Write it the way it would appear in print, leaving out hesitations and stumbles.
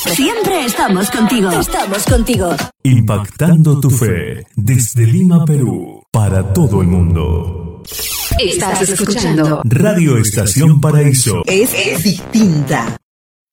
Siempre estamos contigo. Estamos contigo. Impactando tu fe desde Lima, Perú, para todo el mundo. Estás escuchando Radio Estación Paraíso. Es distinta.